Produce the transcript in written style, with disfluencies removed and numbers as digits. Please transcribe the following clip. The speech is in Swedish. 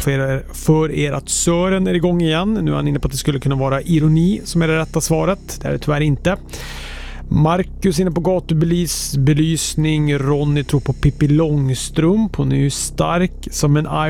för er att Sören är igång igen. Nu är han inne på att det skulle kunna vara ironi som är det rätta svaret. Det är det tyvärr inte. Marcus inne på gatubelysning. Ronny tror på Pippi Långstrump. Hon är ju stark som en